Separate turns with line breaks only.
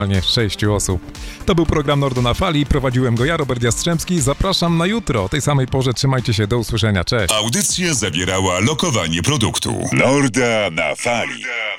6 osób. To był program Nordo na Fali, prowadziłem go ja, Robert Jastrzębski. Zapraszam na jutro o tej samej porze, trzymajcie się, do usłyszenia, cześć.
Audycję zawierała lokowanie produktu. Norda na Fali.